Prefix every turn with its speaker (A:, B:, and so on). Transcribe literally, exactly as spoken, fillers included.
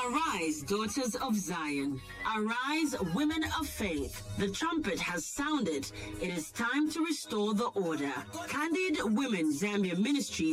A: Arise, daughters of Zion. Arise, women of faith. The trumpet has sounded. It is time to restore the order. Candid Women Zambia Ministries